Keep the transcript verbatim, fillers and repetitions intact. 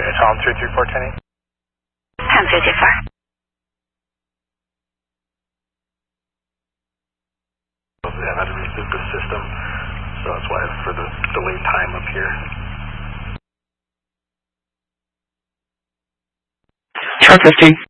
Tom three three four ten eight. Tom three three four. I've had to reboot the system, so that's why for the delayed time up here. Chart fifteen.